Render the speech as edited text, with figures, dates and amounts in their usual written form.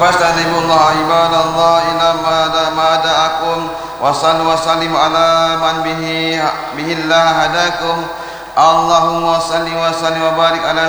فاستجيبوا الله عباد الله إلى ما دعاكم وصلوا وسلموا على من به الله هداكم اللهم صل وسلم وبارك على